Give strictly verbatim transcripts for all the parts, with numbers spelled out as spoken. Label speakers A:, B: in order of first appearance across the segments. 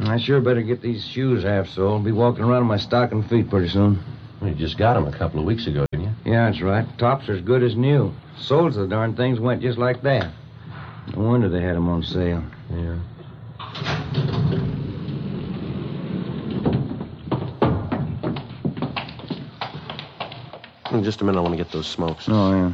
A: I sure better get these shoes half-soled. Be walking around in my stocking feet pretty soon.
B: Well, you just got them a couple of weeks ago, didn't you?
A: Yeah, that's right. Tops are as good as new. Soles of the darn things went just like that. No wonder they had them on sale.
B: Yeah. In just a minute, I want to get those smokes.
A: Oh, yeah.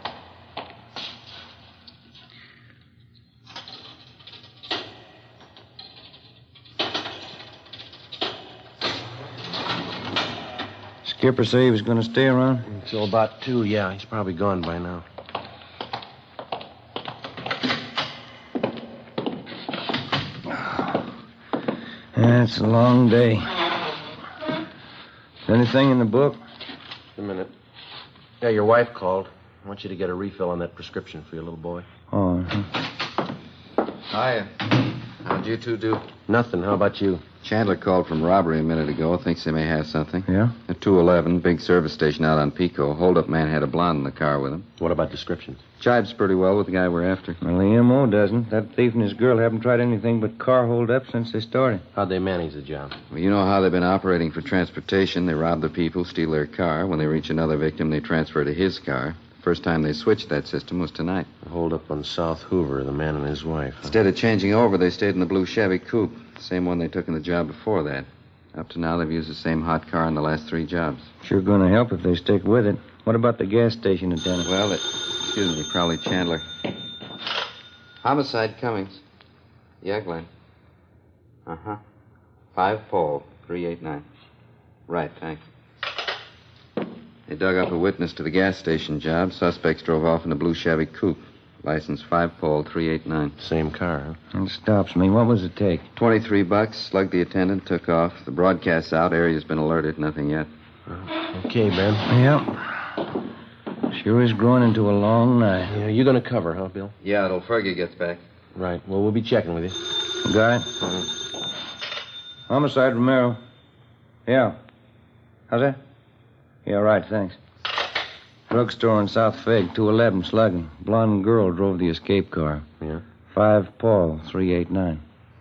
A: Skipper say he was going to stay around?
B: Until about two, yeah. He's probably gone by now.
A: That's a long day. Anything in the book?
B: Just a minute. Yeah, your wife called. I want you to get a refill on that prescription for your little boy.
A: Oh.
C: Hiya. How'd you two do?
B: Nothing. How about you?
C: Chandler called from robbery a minute ago. Thinks they may have something.
A: Yeah?
C: At two eleven, big service station out on Pico. Hold-up man had a blonde in the car with him.
B: What about descriptions?
C: Jibes pretty well with the guy we're after.
A: Well, the M O doesn't. That thief and his girl haven't tried anything but car hold-up since they started.
B: How'd they manage the job?
C: Well, you know how they've been operating for transportation. They rob the people, steal their car. When they reach another victim, they transfer to his car. The first time they switched that system was tonight.
B: A hold-up on South Hoover, the man and his wife. Huh?
C: Instead of changing over, they stayed in the blue Chevy coupe. Same one they took in the job before that. Up to now, they've used the same hot car in the last three jobs.
A: Sure going to help if they stick with it. What about the gas station attendant?
C: Well, it, excuse me, probably Chandler. Homicide, Cummings. Yeah, Glenn. Uh-huh. Five Paul, three eight nine. Right, thanks. They dug up a witness to the gas station job. Suspects drove off in a blue Chevy coupe. License five Paul, three eight nine.
B: Same car, huh?
A: It stops me. What was the take?
C: twenty-three bucks. Slugged the attendant, took off. The broadcast's out. Area's been alerted. Nothing yet.
B: Okay, Ben.
A: Yep. Sure is growing into a long night.
B: Yeah, you're going to cover, huh, Bill?
C: Yeah, till Fergie gets back.
B: Right. Well, we'll be checking with you.
A: Got it?
B: Uh-huh.
A: Homicide, Romero. Yeah. How's that? Yeah, right, thanks. Drugstore in South Fig, two eleven, slugging. Blonde girl drove the escape car.
B: Yeah?
A: Five Paul, three eight nine.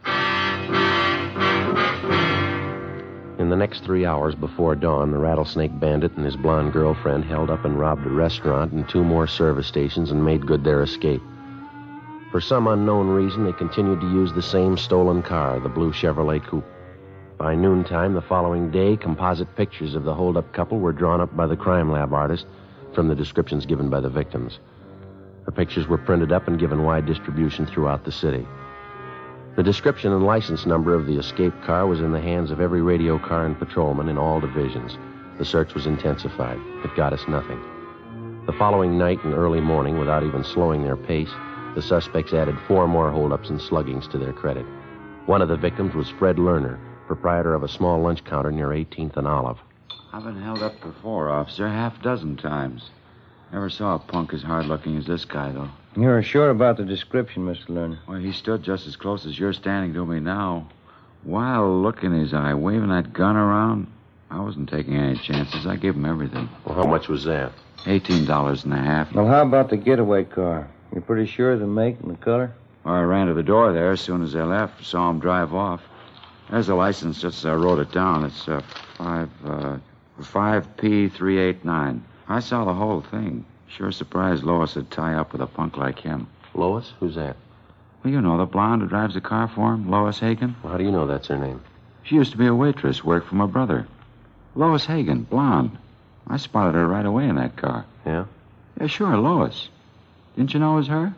B: In the next three hours before dawn, the Rattlesnake Bandit and his blonde girlfriend held up and robbed a restaurant and two more service stations and made good their escape. For some unknown reason, they continued to use the same stolen car, the blue Chevrolet coupe. By noontime the following day, composite pictures of the hold-up couple were drawn up by the crime lab artist from the descriptions given by the victims. The pictures were printed up and given wide distribution throughout the city. The description and license number of the escape car was in the hands of every radio car and patrolman in all divisions. The search was intensified. It got us nothing. The following night and early morning, without even slowing their pace, the suspects added four more holdups and sluggings to their credit. One of the victims was Fred Lerner, proprietor of a small lunch counter near eighteenth and Olive.
D: I've been held up before, officer, half a dozen times. Never saw a punk as hard-looking as this guy, though.
A: You're sure about the description, Mister Lerner?
D: Well, he stood just as close as you're standing to me now. Wild look in his eye, waving that gun around. I wasn't taking any chances. I gave him everything.
B: Well, how much was that?
D: Eighteen dollars and a half.
A: Well, how about the getaway car? You're pretty sure of the make and the color?
D: Well, I ran to the door there as soon as they left. Saw him drive off. There's the license, just as I wrote it down. It's uh, five, uh, five P three eight nine. I saw the whole thing. Sure surprised Lois would tie up with a punk like him.
B: Lois? Who's that?
D: Well, you know, the blonde who drives the car for him, Lois Hagen.
B: Well, how do you know that's her name?
D: She used to be a waitress, worked for my brother. Lois Hagen, blonde. I spotted her right away in that car.
B: Yeah?
D: Yeah, sure, Lois. Didn't you know it was her?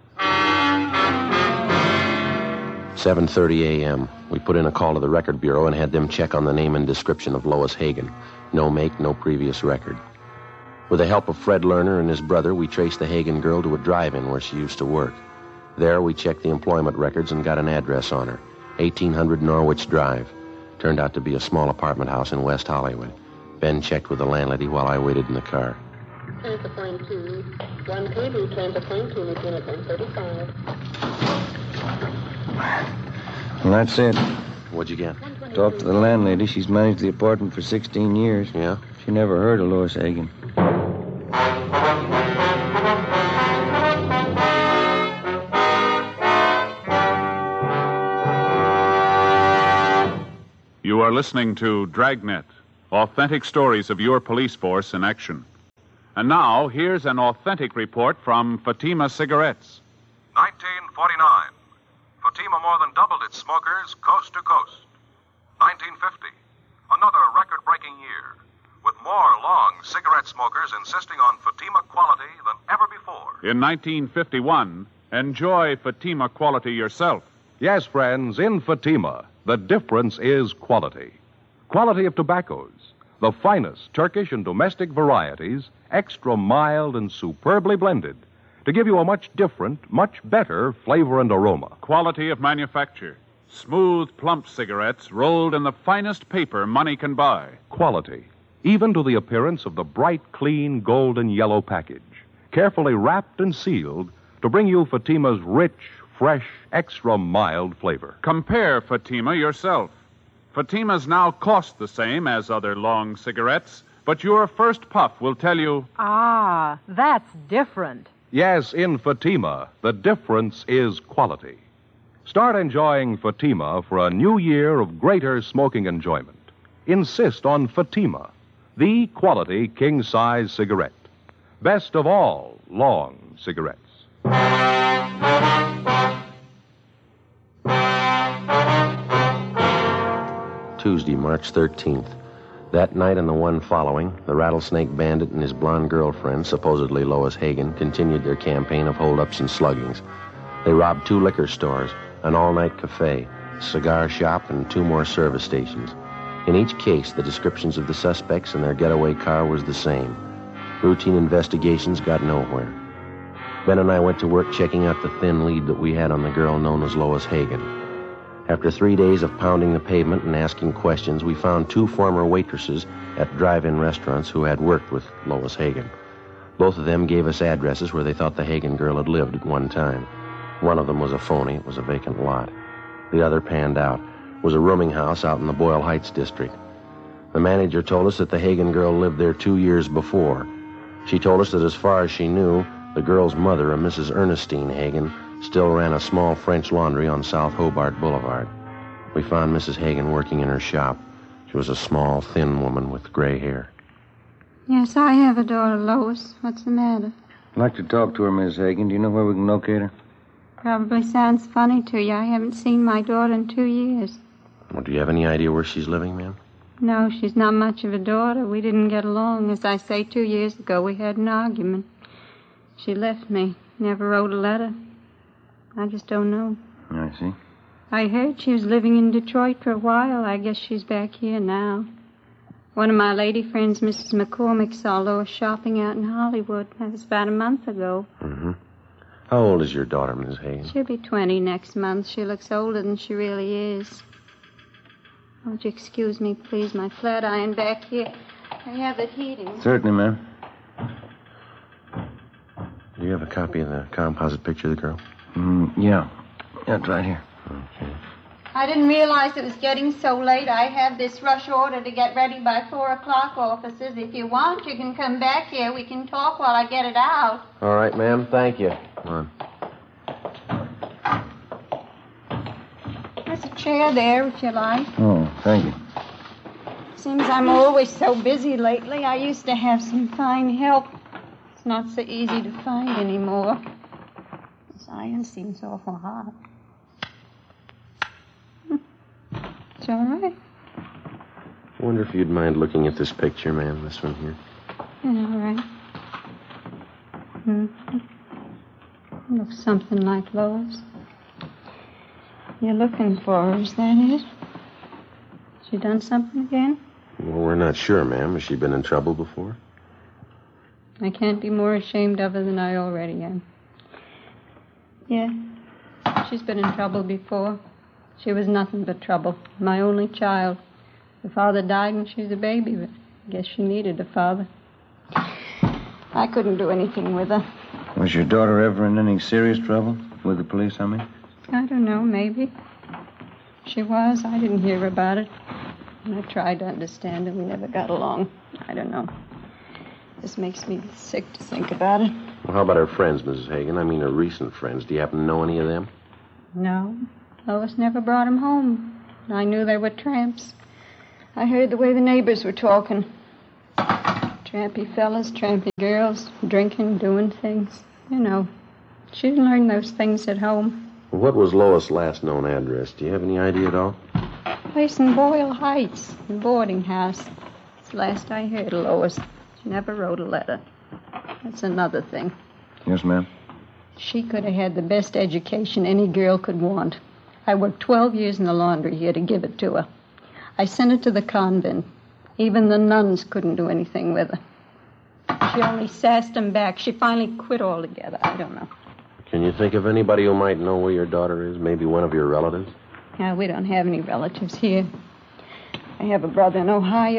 B: seven thirty a.m. We put in a call to the record bureau and had them check on the name and description of Lois Hagen. No make, no previous record. With the help of Fred Lerner and his brother, we traced the Hagen girl to a drive-in where she used to work. There, we checked the employment records and got an address on her. eighteen hundred Norwich Drive. Turned out to be a small apartment house in West Hollywood. Ben checked with the landlady while I waited in the car.
E: Transfer point two. one K B, transfer point two, unit one thirty-five.
A: Well, that's it.
B: What'd you get?
A: Talked to the landlady. She's managed the apartment for sixteen years.
B: Yeah?
A: She never heard of Lois Hagen.
F: You are listening to Dragnet, authentic stories of your police force in action. And now, here's an authentic report from Fatima Cigarettes.
G: nineteen forty-nine. Fatima more than doubled its smokers coast to coast. nineteen fifty. Another record-breaking year, with more long cigarette smokers insisting on Fatima quality than ever before.
F: In nineteen fifty-one, enjoy Fatima quality yourself.
H: Yes, friends, in Fatima, the difference is quality. Quality of tobaccos, the finest Turkish and domestic varieties, extra mild and superbly blended, to give you a much different, much better flavor and aroma.
F: Quality of manufacture. Smooth, plump cigarettes rolled in the finest paper money can buy.
H: Quality, even to the appearance of the bright, clean, golden yellow package, carefully wrapped and sealed to bring you Fatima's rich, fresh, extra mild flavor.
F: Compare Fatima yourself. Fatimas now cost the same as other long cigarettes, but your first puff will tell you,
I: ah, that's different.
H: Yes, in Fatima, the difference is quality. Start enjoying Fatima for a new year of greater smoking enjoyment. Insist on Fatima, the quality king-size cigarette. Best of all long cigarettes.
B: Tuesday, March thirteenth. That night and the one following, the Rattlesnake Bandit and his blonde girlfriend, supposedly Lois Hagen, continued their campaign of holdups and sluggings. They robbed two liquor stores, an all-night cafe, a cigar shop, and two more service stations. In each case, the descriptions of the suspects and their getaway car was the same. Routine investigations got nowhere. Ben and I went to work checking out the thin lead that we had on the girl known as Lois Hagen. After three days of pounding the pavement and asking questions, we found two former waitresses at drive-in restaurants who had worked with Lois Hagen. Both of them gave us addresses where they thought the Hagen girl had lived at one time. One of them was a phony. It was a vacant lot. The other panned out. It was a rooming house out in the Boyle Heights district. The manager told us that the Hagen girl lived there two years before. She told us that as far as she knew, the girl's mother, a Missus Ernestine Hagen, still ran a small French laundry on South Hobart Boulevard. We found Missus Hagen working in her shop. She was a small, thin woman with gray hair.
J: Yes, I have a daughter, Lois. What's the matter?
A: I'd like to talk to her, Miss Hagen. Do you know where we can locate her?
J: Probably sounds funny to you. I haven't seen my daughter in two years.
B: Well, do you have any idea where she's living, ma'am?
J: No, she's not much of a daughter. We didn't get along. As I say, two years ago we had an argument. She left me. Never wrote a letter. I just don't know.
A: I see.
J: I heard she was living in Detroit for a while. I guess she's back here now. One of my lady friends, Missus McCormick, saw Lois shopping out in Hollywood. That was about a month ago.
B: Mm-hmm. How old is your daughter, Miss Hagen?
J: She'll be twenty next month. She looks older than she really is. Won't you excuse me, please? My flat iron back here. I have it heating.
A: Certainly, ma'am.
B: Do you have a copy of the composite picture of the girl?
A: Mm, yeah. Yeah, it's right here.
B: Okay.
J: I didn't realize it was getting so late. I have this rush order to get ready by four o'clock, officers. If you want, you can come back here. We can talk while I get it out.
B: All right, ma'am. Thank you. Come on.
J: There's a chair there, if you like.
A: Oh, thank you.
J: Seems I'm always so busy lately. I used to have some fine help. It's not so easy to find anymore. This iron seems awful hot. It's all right.
B: I wonder if you'd mind looking at this picture, ma'am, this one here.
J: Yeah, all right. Mm-hmm. Looks something like Lois. You're looking for her, is that it? She done something again?
B: Well, we're not sure, ma'am. Has she been in trouble before?
J: I can't be more ashamed of her than I already am. Yeah, she's been in trouble before. She was nothing but trouble. My only child. Her father died when she was a baby, but I guess she needed a father. I couldn't do anything with her.
A: Was your daughter ever in any serious trouble? With the police, I mean?
J: I don't know, maybe. She was. I didn't hear about it. And I tried to understand her. We never got along. I don't know. This makes me sick to think about it.
B: Well, how about her friends, Missus Hagen? I mean, her recent friends. Do you happen to know any of them?
J: No. Lois never brought them home. I knew they were tramps. I heard the way the neighbors were talking. Trampy fellas, trampy girls, drinking, doing things. You know, she didn't learn those things at home.
B: What was Lois' last known address? Do you have any idea at all?
J: Place in Boyle Heights, the boarding house. It's the last I heard of Lois. She never wrote a letter. That's another thing.
A: Yes, ma'am?
J: She could have had the best education any girl could want. I worked twelve years in the laundry here to give it to her. I sent her to the convent. Even the nuns couldn't do anything with her. She only sassed them back. She finally quit altogether. I don't know.
B: Can you think of anybody who might know where your daughter is? Maybe one of your relatives?
J: Yeah, we don't have any relatives here. I have a brother in Ohio.